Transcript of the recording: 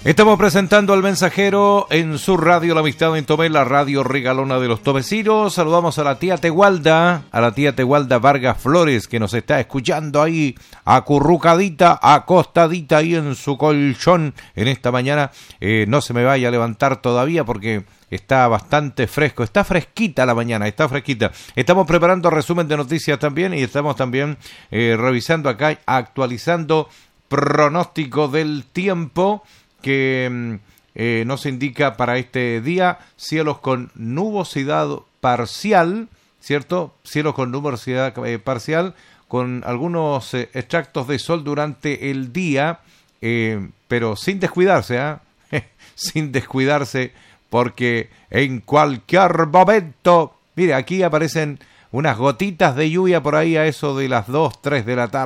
Estamos presentando al mensajero en su radio La Amistad en Tomé, la radio regalona de los tomecinos. Saludamos a la tía Tegualda Vargas Flores, que nos está escuchando ahí, acurrucadita, acostadita ahí en su colchón en esta mañana. No se me vaya a levantar todavía porque está bastante fresco, está fresquita la mañana, está fresquita. Estamos preparando resumen de noticias también y estamos también revisando acá, actualizando pronóstico del tiempo que nos indica para este día cielos con nubosidad parcial, ¿cierto? Cielos con nubosidad parcial, con algunos extractos de sol durante el día, pero sin descuidarse, sin descuidarse, porque en cualquier momento, mire, aquí aparecen unas gotitas de lluvia por ahí a eso de las 2, 3 de la tarde.